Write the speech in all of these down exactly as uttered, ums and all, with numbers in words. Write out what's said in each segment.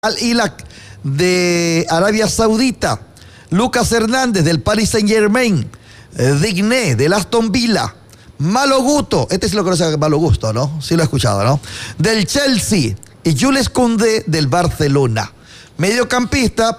Al-Hilal de Arabia Saudita, Lucas Hernández del Paris Saint-Germain, eh, Digné del Aston Villa, Malo Gusto, este sí lo conoce Malo Gusto, ¿no? Sí lo he escuchado, ¿no? Del Chelsea y Jules Koundé del Barcelona. Mediocampista,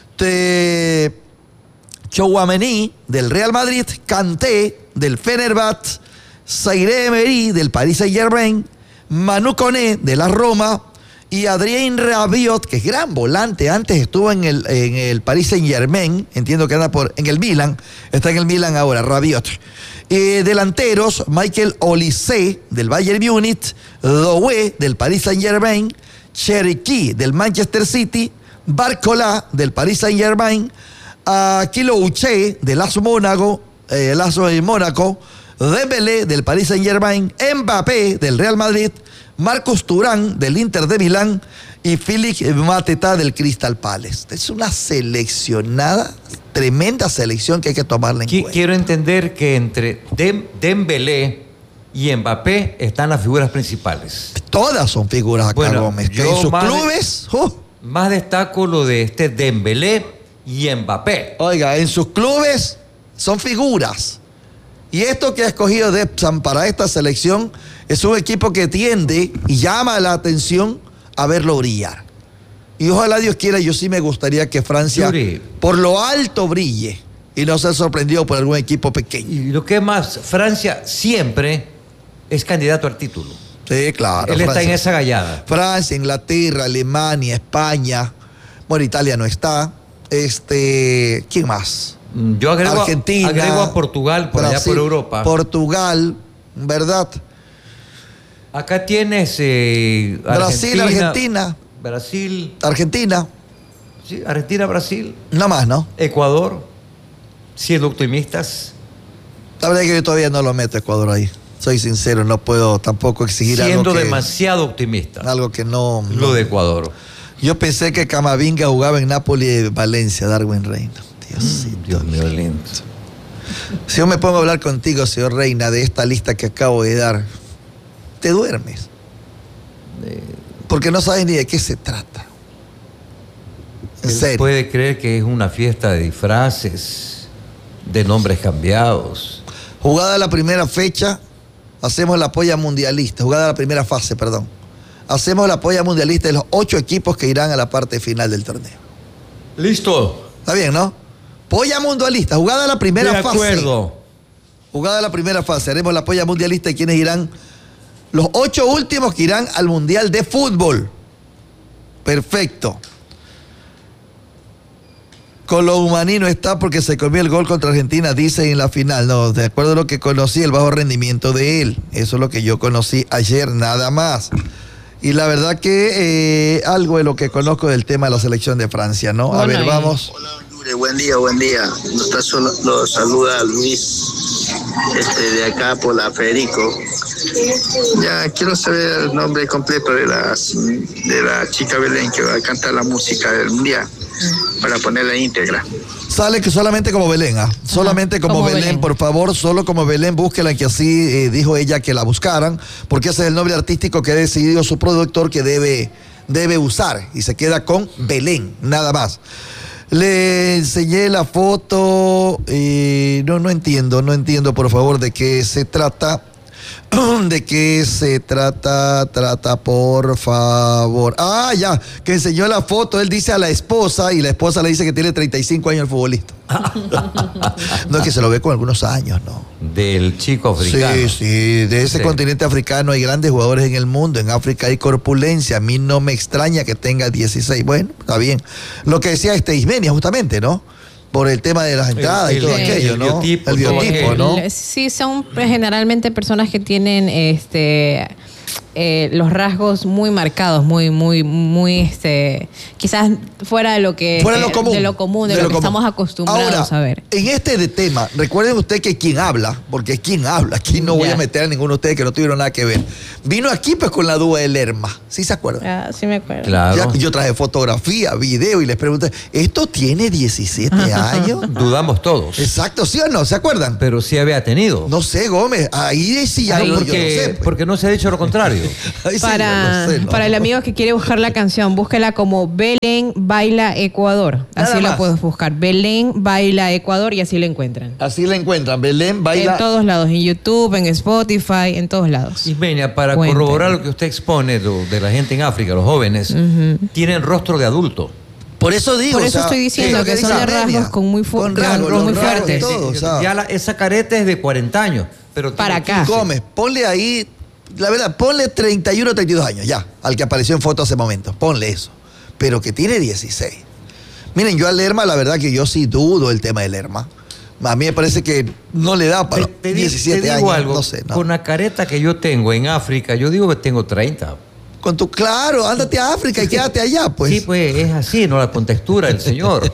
de Tchouaméni del Real Madrid, Kanté del Fenerbahce, Zaire Emery del Paris Saint-Germain, Manu Koné de la Roma y Adrien Rabiot, que es gran volante, antes estuvo en el, en el Paris Saint-Germain, entiendo que anda por, en el Milan, está en el Milan ahora, Rabiot. Eh, delanteros, Michael Olise del Bayern Múnich, Doué del Paris Saint-Germain, Cherki del Manchester City, Barcola del Paris Saint-Germain, Kilo Uche del AS Mónaco, eh, el AS de Mónaco, Dembélé del Paris Saint-Germain, Mbappé del Real Madrid, Marcus Thuram del Inter de Milán y Philippe Mateta del Crystal Palace. Es una seleccionada, tremenda selección que hay que tomarla en Qu cuenta. Quiero entender que entre Dem Dembélé y Mbappé están las figuras principales. Todas son figuras acá, bueno, Gómez. Que en sus más clubes... De, uh, más destaco lo de este Dembélé y Mbappé. Oiga, en sus clubes son figuras. Y esto que ha escogido Depsan para esta selección es un equipo que tiende y llama la atención a verlo brillar. Y ojalá Dios quiera, yo sí me gustaría que Francia Yuri, por lo alto brille y no sea sorprendido por algún equipo pequeño. Y lo que es más, Francia siempre es candidato al título. Sí, claro. Él Francia, está en esa gallada. Francia, Inglaterra, Alemania, España. Bueno, Italia no está. Este, ¿quién más? Yo agrego, Argentina, agrego a Portugal por Brasil, allá por Europa. Portugal, ¿verdad? Acá tienes eh, Brasil, Argentina. Brasil. Argentina. Sí, Argentina, Brasil. Nada más, ¿no? Ecuador. Siendo optimistas. La verdad es que yo todavía no lo meto a Ecuador ahí. Soy sincero, no puedo tampoco exigir Siendo algo que... demasiado optimista. Algo que no... Lo no. de Ecuador. Yo pensé que Camavinga jugaba en Napoli y Valencia, Darwin Reina. Diosito. Mm, Dios mío, lindo. Si yo me pongo a hablar contigo, señor Reina, de esta lista que acabo de dar, te duermes. Eh, Porque no sabes ni de qué se trata. En serio. Puede creer que es una fiesta de disfraces, de nombres cambiados. Jugada la primera fecha, hacemos la polla mundialista. Jugada la primera fase, perdón. Hacemos la polla mundialista de los ocho equipos que irán a la parte final del torneo. Listo. Está bien, ¿no? Polla mundialista, jugada la primera De fase. acuerdo. Jugada la primera fase. Haremos la polla mundialista y quienes irán, los ocho últimos que irán al Mundial de Fútbol. Perfecto. Colomani no está porque se comió el gol contra Argentina, dice en la final. No, de acuerdo a lo que conocí, el bajo rendimiento de él. Eso es lo que yo conocí ayer, nada más. Y la verdad que eh, algo de lo que conozco del tema de la selección de Francia, ¿no? A Bueno, ver, vamos. Hola, Yuri, buen día, buen día. Nos lo saluda Luis, este, de acá por la Federico. Ya quiero saber el nombre completo de, las, de la chica Belén que va a cantar la música del mundial para ponerla íntegra. Sale que solamente como Belén, ¿ah? Solamente como, como Belén, Belén, por favor, solo como Belén, búsquela, que así eh, dijo ella que la buscaran, porque ese es el nombre artístico que ha decidido su productor que debe, debe usar, y se queda con Belén, nada más. Le enseñé la foto, y no, no entiendo, no entiendo, por favor, de qué se trata. ¿De qué se trata? Trata, por favor. Ah, ya, que enseñó la foto. Él dice a la esposa y la esposa le dice que tiene treinta y cinco años el futbolista. No, es que se lo ve con algunos años, ¿no? Del chico africano. Sí, sí, de ese Sí. continente africano hay grandes jugadores en el mundo. En África hay corpulencia. A mí no me extraña que tenga dieciséis. Bueno, está bien. Lo que decía este Ismenia, justamente, ¿no? Por el tema de las entradas El- y todo el- aquello, el ¿no? biotipo, el todo biotipo, aquello. ¿no? Sí, son pues, generalmente personas que tienen este eh, los rasgos muy marcados, muy, muy, muy, este, quizás fuera de lo que Fuera de lo común. de lo común, de, De lo, lo que común. estamos acostumbrados Ahora, a ver. en este de tema, recuerden ustedes que quien habla, porque es quien habla, aquí no voy Ya. a meter a ninguno de ustedes que no tuvieron nada que ver. Vino aquí pues con la duda de Lerma, ¿sí se acuerdan? Ah, sí me acuerdo. Claro. Ya, yo traje fotografía, video y les pregunté, ¿esto tiene diecisiete años? Dudamos todos. Exacto, ¿sí o no? ¿Se acuerdan? Pero sí había tenido. No sé, Gómez, ahí decía No, yo, yo no porque, sé. pues. porque no se ha dicho lo contrario. Ahí sí, Para, no sé, no. para el amigo que quiere buscar la canción, búsquela como Belén Baila Ecuador. Así Nada la más. puedes buscar. Belén Baila Ecuador y así la encuentran. Así la encuentran. Belén baila. En todos lados, en YouTube, en Spotify, en todos lados. Ismenia, para Cuéntame. corroborar lo que usted expone de, de la gente en África, los jóvenes, tienen rostro de adulto. Por eso digo. Por o eso sea, estoy diciendo es lo que son dice de rasgos Amelia. con muy fu- Con con rasgos, rasgos muy los rasgos, fuertes. todo, o sea. Ya la- esa careta es de cuarenta años. Pero Para tiene acá. quince. Gómez, ponle ahí, la verdad, ponle treinta y uno, treinta y dos años, ya, al que apareció en foto hace momentos, ponle eso. Pero que tiene dieciséis. Miren, yo a Lerma, la verdad que yo sí dudo el tema de Lerma. A mí me parece que no le da para Te, te di- diecisiete te digo años, algo, no sé. No. con la careta que yo tengo en África, yo digo que tengo treinta. Con tu, claro, ándate a África y quédate allá, pues. Sí, pues es así, ¿no? La contextura del señor.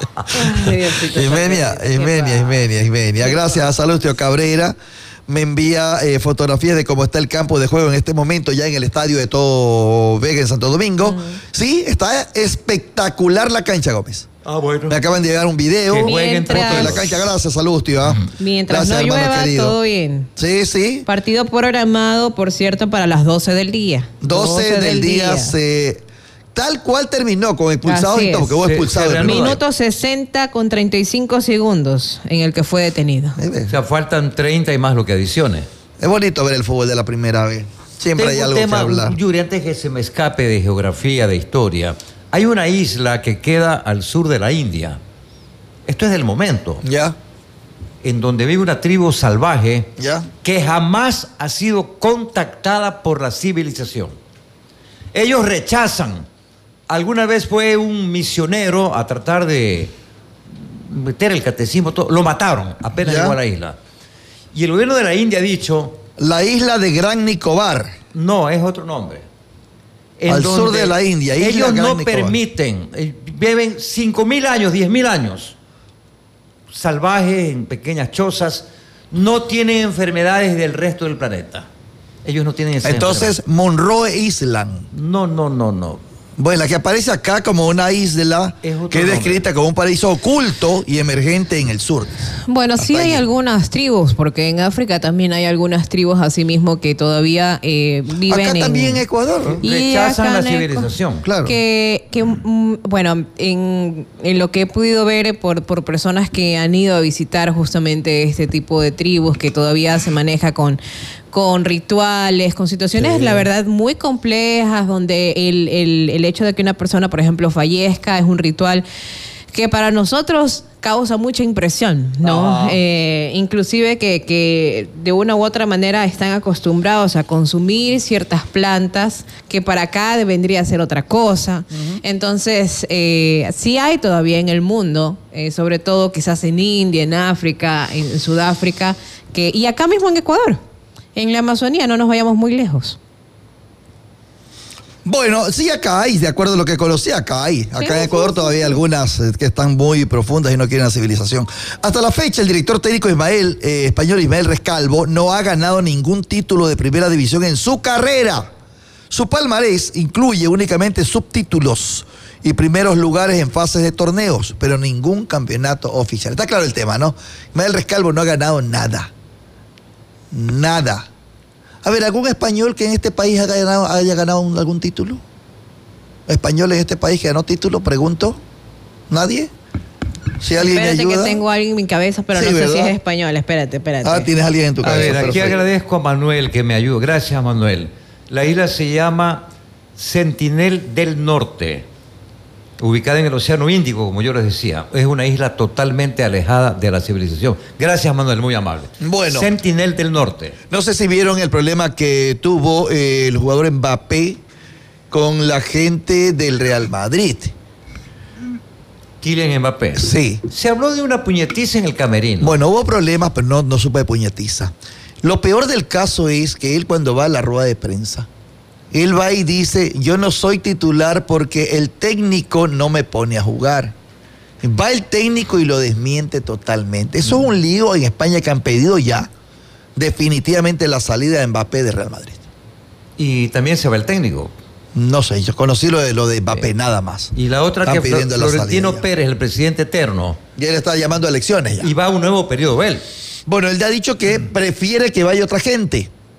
Ay, Diosito, Imenia, ¿qué Imenia, pasa? Imenia, Imenia. Gracias, saludos, tío Cabrera. Me envía eh, fotografías de cómo está el campo de juego en este momento, ya en el estadio de Todo Vega en Santo Domingo. Sí, está espectacular la cancha, Gómez. Ah, bueno. Me acaban de llegar un video, Que jueguen foto de la Mientras- cancha. Gracias, saludos, tío. ¿ah? Mientras Gracias, no hermano llueva, querido. todo bien. Sí, sí. Partido programado, por cierto, para las doce del día. doce del día, se... Tal cual terminó, con expulsados Así y todo, es. porque hubo Se- expulsados. se de reanuda. primero. Minuto sesenta con treinta y cinco segundos en el que fue detenido. Eh, O sea, faltan treinta y más lo que adiciones. Es bonito ver el fútbol de la primera vez. Siempre hay Tengo un algo tema, que hablar. Yuri, antes que se me escape de geografía, de historia. Hay una isla que queda al sur de la India. Esto es del momento. ¿Ya? En donde vive una tribu salvaje ¿Ya? que jamás ha sido contactada por la civilización. Ellos rechazan. Alguna vez fue un misionero a tratar de meter el catecismo, todo. Lo mataron apenas ¿Ya? llegó a la isla. Y el gobierno de la India ha dicho, La isla de Gran Nicobar. no, es otro nombre. En Al sur donde de la India, isla ellos Gran no Nicobar. permiten, eh, viven cinco mil años, diez mil años, salvajes en pequeñas chozas, no tienen enfermedades del resto del planeta. Ellos no tienen esa Entonces, Monroe Island. enfermedad. No, no, no, no. Bueno, la que aparece acá como una isla Es otro que es nombre. descrita como un paraíso oculto y emergente en el sur. Bueno, sí Hasta hay ahí. algunas tribus, porque en África también hay algunas tribus así mismo que todavía eh, viven Acá en... también en Ecuador. Y Rechazan acá la en Ecu- civilización. Claro. Que, que, mm, bueno, en, en lo que he podido ver por, por personas que han ido a visitar justamente este tipo de tribus que todavía se maneja con, con rituales, con situaciones, Sí. la verdad, muy complejas, donde el, el, el hecho de que una persona, por ejemplo, fallezca es un ritual que para nosotros causa mucha impresión, ¿no? Ajá. Eh, inclusive que, que de una u otra manera están acostumbrados a consumir ciertas plantas que para acá vendría a ser otra cosa. Entonces, eh, sí hay todavía en el mundo, eh, sobre todo quizás en India, en África, en, en Sudáfrica, que, y acá mismo en Ecuador, en la Amazonía, no nos vayamos muy lejos. Bueno, sí, acá hay, de acuerdo a lo que conocí, acá hay. Acá Sí, en Ecuador sí, todavía hay algunas eh, que están muy profundas y no quieren la civilización. Hasta la fecha, el director técnico Ismael, eh, español Ismael Rescalvo, no ha ganado ningún título de primera división en su carrera. Su palmarés incluye únicamente subtítulos y primeros lugares en fases de torneos, pero ningún campeonato oficial. Está claro el tema, ¿no? Ismael Rescalvo no ha ganado nada. Nada. A ver, ¿algún español que en este país haya ganado, haya ganado un- algún título? ¿Español en este país que ganó título? Pregunto. ¿Nadie? Si alguien Espérate me ayuda. que tengo a alguien en mi cabeza, pero Sí, no sé si ¿verdad? es español. Espérate, espérate. Ah, tienes a alguien en tu A cabeza. ver, aquí perfecto. agradezco a Manuel que me ayudó. Gracias, Manuel. La isla se llama Sentinel del Norte, ubicada en el Océano Índico, como yo les decía. Es una isla totalmente alejada de la civilización. Gracias, Manuel, muy amable. Bueno. Sentinel del Norte. No sé si vieron el problema que tuvo eh, el jugador Mbappé con la gente del Real Madrid. Kylian Mbappé. Sí. Se habló de una puñetiza en el camerino. Bueno, hubo problemas, pero no, no supe de puñetiza. Lo peor del caso es que él cuando va a la rueda de prensa, él va y dice, yo no soy titular porque el técnico no me pone a jugar. Va el técnico y lo desmiente totalmente. Eso es un lío en España que han pedido ya definitivamente la salida de Mbappé de Real Madrid. Y también se va el técnico. No sé, yo conocí lo de, lo de Mbappé, Eh, nada más. Y la otra Están que Flo- pidiendo la Florentino salida ya. Pérez, el presidente eterno, Y él está llamando a elecciones ya. y va a un nuevo periodo él. Bueno, él ya ha dicho que prefiere que vaya otra gente.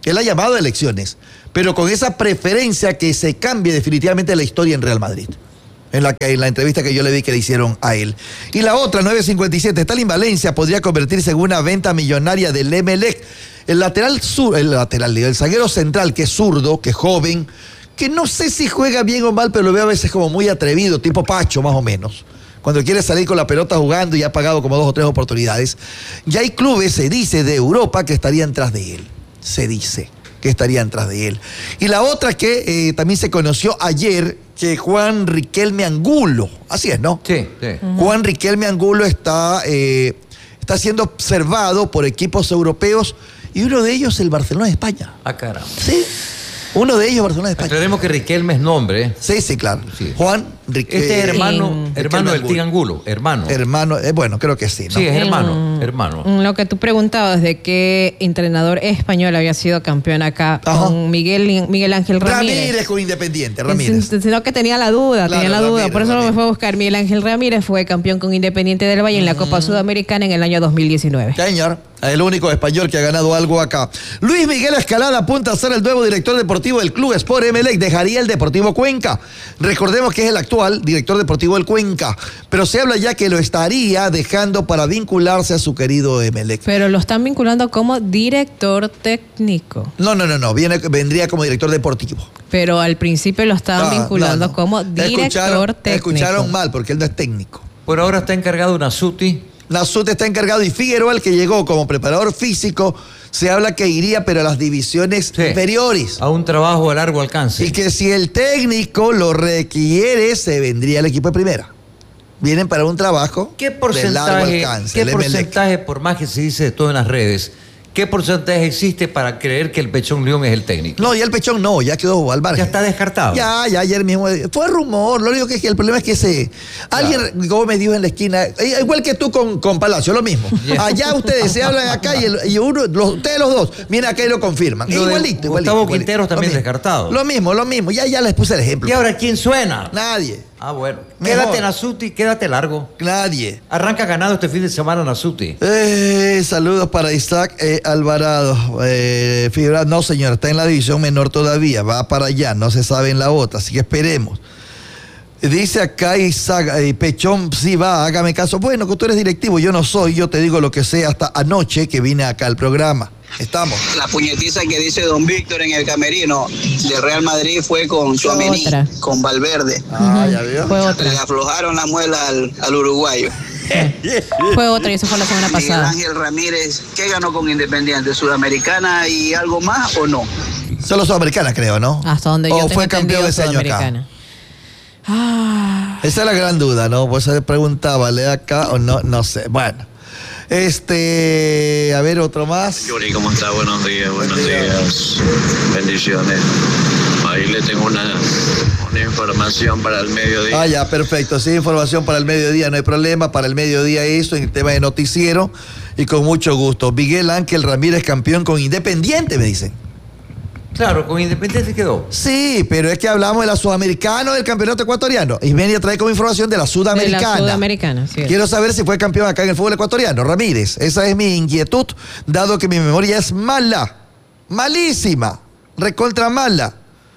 que él ha llamado a elecciones, pero con esa preferencia que se cambie definitivamente la historia en Real Madrid. En la, en la entrevista que yo le vi que le hicieron a él. Y la otra, nueve cincuenta y siete, Stalin Valencia podría convertirse en una venta millonaria del Emelec. El lateral sur, el lateral, el zaguero central, que es zurdo, que es joven, que no sé si juega bien o mal, pero lo veo a veces como muy atrevido, tipo Pacho más o menos. Cuando quiere salir con la pelota jugando y ha pagado como dos o tres oportunidades. Ya hay clubes, se dice, de Europa que estarían tras de él. Se dice que estarían tras de él. Y la otra que eh, también se conoció ayer, que Juan Riquelme Angulo, así es, ¿no? Sí, sí. Uh-huh. Juan Riquelme Angulo está, eh, está siendo observado por equipos europeos y uno de ellos el Barcelona de España. Ah, caramba. Sí, uno de ellos Barcelona de España. Aclaremos que Riquelme es nombre. Sí, sí, claro. Sí. Juan Riquelme. Este es hermano, Sí. hermano del Tigre Angulo, hermano. Hermano, eh, bueno, creo que sí, ¿no? Sí, es hermano, Mm, hermano. Lo que tú preguntabas de qué entrenador español había sido campeón acá Ajá. con Miguel, Miguel Ángel Ramírez. Ramírez con Independiente, Ramírez. Sin- Sino que tenía la duda, Claro, tenía la duda. Ramírez, Por eso Ramírez. me fue a buscar. Miguel Ángel Ramírez fue campeón con Independiente del Valle en la Copa Sudamericana en el año dos mil diecinueve. Señor, el único español que ha ganado algo acá. Luis Miguel Escalada apunta a ser el nuevo director deportivo del Club Sport Emelec. Dejaría el Deportivo Cuenca. Recordemos que es el actual director deportivo del Cuenca, pero se habla ya que lo estaría dejando para vincularse a su querido Emelec. Pero lo están vinculando como director técnico. No, no, no, no, viene, vendría como director deportivo. Pero al principio lo estaban Ah, vinculando no, no. como director Escucharon- técnico. Escucharon mal, porque él no es técnico. Por ahora está encargado Nasuti. Nasut está encargado y Figueroa, el que llegó como preparador físico, se habla que iría, pero a las divisiones Sí. inferiores. A un trabajo a largo alcance. Y que si el técnico lo requiere, se vendría el equipo de primera. Vienen para un trabajo ¿Qué de largo porcentaje, alcance. ¿qué el Emelec. porcentaje, por más que se dice de todo en las redes, qué porcentaje existe para creer que el Pechón León es el técnico? No, ya el Pechón no, ya quedó al margen. Ya está descartado. Ya, ya ayer mismo. Fue rumor. Lo único que es que el problema es que ese. Alguien, como me dijo en la esquina, eh, igual que tú con, con Palacio, lo mismo. Ya. Allá ustedes se hablan acá y, el- y uno, los, ustedes los dos, vienen acá y lo confirman. Lo de igualito, igualito. Gustavo igualito. Quinteros Lo también mismo. descartado. Lo mismo, lo mismo. Ya, ya les puse el ejemplo. ¿Y ahora quién suena? Nadie. Ah, bueno. Mejor. Quédate Nasuti, quédate largo. Nadie. Arranca ganado este fin de semana Nasuti. Eh, saludos para Isaac eh, Alvarado. Eh, Fibra, no, señor, está en la división menor todavía. Va para allá, no se sabe en la otra, así que esperemos. Dice acá Isaac, eh, Pechón, sí va, hágame caso. Bueno, que tú eres directivo, yo no soy, yo te digo lo que sé hasta anoche que vine acá al programa. Estamos. La puñetiza que dice don Víctor en el camerino de Real Madrid fue con Fue Tchouaméni, otra. con Valverde. Ah, ya vio. Fue Le otra. aflojaron la muela al, al uruguayo. Fue otra y eso fue la semana Miguel pasada. Ángel Ramírez, ¿qué ganó con Independiente? ¿Sudamericana y algo más o no? Solo Sudamericana, creo, ¿no? Hasta donde yo O tengo fue campeón entendido, ese año acá. Sudamericana. Ah, Esa es la gran duda, ¿no? Pues se preguntaba, ¿le acá o no? No sé. Bueno. Este, a ver, otro más. Yuri, ¿cómo está? Buenos días, buenos Buen día. días. Bendiciones. Ahí le tengo una, una información para el mediodía. Ah, ya, perfecto. Sí, información para el mediodía, no hay problema. Para el mediodía eso, en el tema de noticiero. Y con mucho gusto. Miguel Ángel Ramírez, campeón con Independiente, me dicen. Claro, con Independiente quedó. Sí, pero es que hablamos de la Sudamericana o del campeonato ecuatoriano. Y venía a traer como información de la de Sudamericana. la Sudamericana, sí. Quiero saber si fue campeón acá en el fútbol ecuatoriano, Ramírez. Esa es mi inquietud, dado que mi memoria es mala. Malísima. Recontra mala.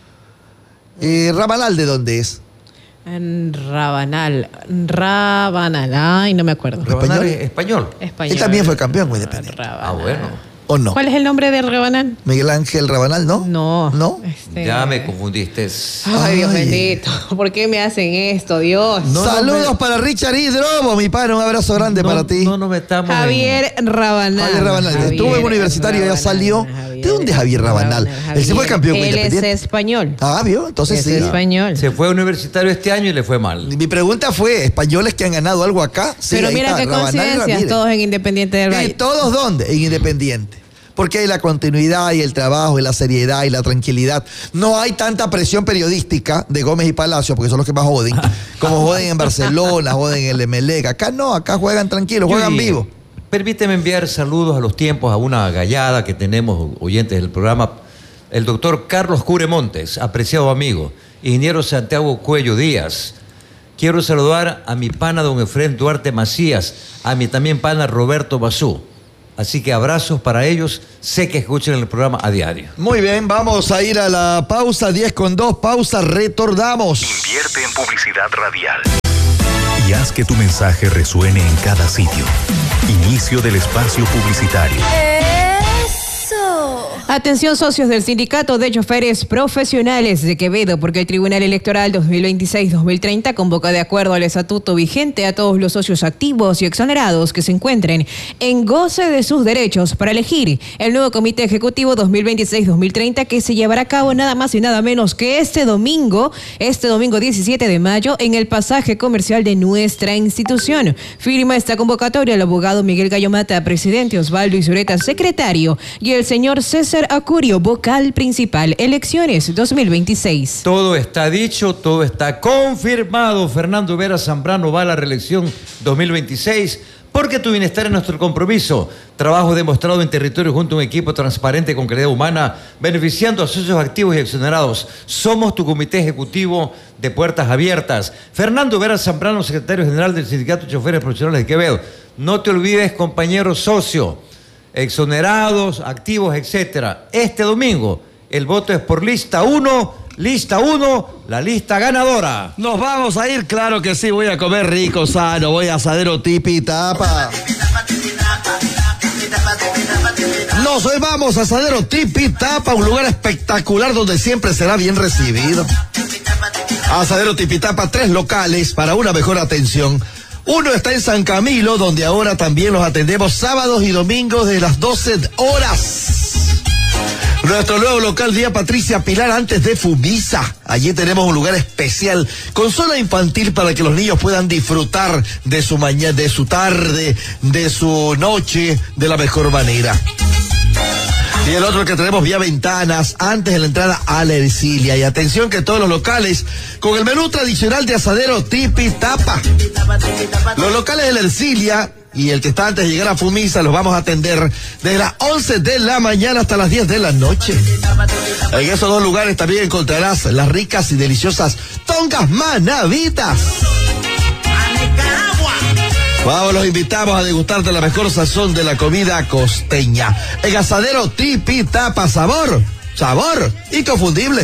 Eh, Rabanal, ¿de dónde es? En Rabanal. Rabanal. Ay, no me acuerdo. Rabanal ¿Español? es español. Español. Él también fue campeón con Independiente. Rabanal. Ah, bueno. ¿O no? ¿Cuál es el nombre de Rabanal? Miguel Ángel Rabanal, ¿no? No. ¿No? Este- Ya me confundiste. Ay, Dios Ay. bendito. ¿Por qué me hacen esto, Dios? No, Saludos no me- para Richard Hidrobo, mi padre. Un abrazo grande no, para ti. No nos metamos en- Javier Rabanal. Javier Rabanal. Estuvo en Universitario, ya Rabanal, salió. Javier ¿De dónde es Javier Rabanal? Él sí fue campeón con Él es Independiente. español. Ah, ¿vio? Entonces Es sí. español. Se fue a universitario este año y le fue mal. Mi pregunta fue, ¿españoles que han ganado algo acá? Sí, Pero ahí mira está, qué Rabanal y coincidencias, Ramírez. todos en Independiente del ¿Y Valle. todos dónde? En Independiente. Porque hay la continuidad y el trabajo y la seriedad y la tranquilidad. No hay tanta presión periodística de Gómez y Palacio, porque son los que más joden, como joden en Barcelona, joden en el Emelec. Acá no, acá juegan tranquilos, juegan Yuri, vivo. Permíteme enviar saludos a los tiempos a una gallada que tenemos oyentes del programa. El doctor Carlos Curemontes, apreciado amigo. Ingeniero Santiago Cuello Díaz. Quiero saludar a mi pana don Efrén Duarte Macías, a mi también pana Roberto Basú. Así que abrazos para ellos, sé que escuchan el programa a diario. Muy bien, vamos a ir a la pausa, diez con dos, pausa, retornamos. Invierte en publicidad radial. Y haz que tu mensaje resuene en cada sitio. Inicio del espacio publicitario. Atención socios del Sindicato de Choferes Profesionales de Quevedo, porque el Tribunal Electoral dos mil veintiséis dos mil treinta convoca de acuerdo al estatuto vigente a todos los socios activos y exonerados que se encuentren en goce de sus derechos para elegir el nuevo Comité Ejecutivo dos mil veintiséis dos mil treinta que se llevará a cabo nada más y nada menos que este domingo, este domingo diecisiete de mayo, en el pasaje comercial de nuestra institución. Firma esta convocatoria el abogado Miguel Gallomata, presidente, Osvaldo Isureta, secretario, y el señor César Acurio, vocal principal. Elecciones dos mil veintiséis. Todo está dicho, todo está confirmado. Fernando Vera Zambrano va a la reelección dos mil veintiséis porque tu bienestar es nuestro compromiso. Trabajo demostrado en territorio junto a un equipo transparente con calidad humana, beneficiando a socios activos y exonerados. Somos tu comité ejecutivo de puertas abiertas. Fernando Vera Zambrano, secretario general del Sindicato de Choferes Profesionales de Quevedo. No te olvides, compañero socio, exonerados, activos, etcétera. Este domingo el voto es por lista uno, lista uno, la lista ganadora. Nos vamos a ir, claro que sí, voy a comer rico, sano, voy a asadero tipi tapa. Nos vamos a asadero tipi tapa, un lugar espectacular donde siempre será bien recibido. Asadero tipi tapa, tres locales para una mejor atención. Uno está en San Camilo, donde ahora también los atendemos sábados y domingos de las doce horas. Nuestro nuevo local Vía Patricia Pilar, antes de Fumisa. Allí tenemos un lugar especial con zona infantil para que los niños puedan disfrutar de su mañana, de su tarde, de su noche de la mejor manera. Y el otro que tenemos Vía Ventanas, antes de la entrada a la Ercilia. Y atención que todos los locales con el menú tradicional de asadero tipi tapa. Los locales de la Ercilia y el que está antes de llegar a Fumisa los vamos a atender desde las once de la mañana hasta las diez de la noche. En esos dos lugares también encontrarás las ricas y deliciosas tongas manavitas. Vamos, los invitamos a degustar de la mejor sazón de la comida costeña. En asadero tipi tapa, sabor, sabor inconfundible.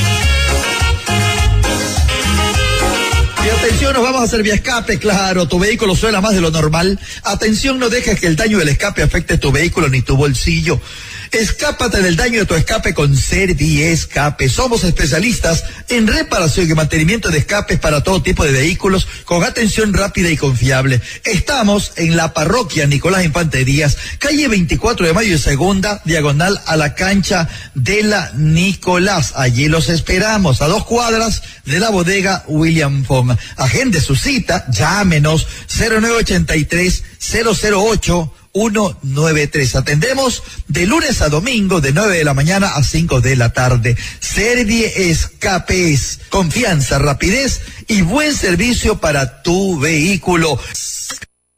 Y atención, nos vamos a hacer vía escape, claro, tu vehículo suena más de lo normal. Atención, no dejes que el daño del escape afecte tu vehículo ni tu bolsillo. Escápate del daño de tu escape con Serviescape. Somos especialistas en reparación y mantenimiento de escapes para todo tipo de vehículos con atención rápida y confiable. Estamos en la parroquia Nicolás Infante Díaz, calle veinticuatro de mayo y segunda, diagonal a la cancha de la Nicolás. Allí los esperamos, a dos cuadras de la bodega William Fong. Agende su cita, llámenos cero nueve ochenta y tres, cero cero ocho, uno nueve tres. Atendemos de lunes a domingo de nueve de la mañana a cinco de la tarde. Serviescape, confianza, rapidez y buen servicio para tu vehículo.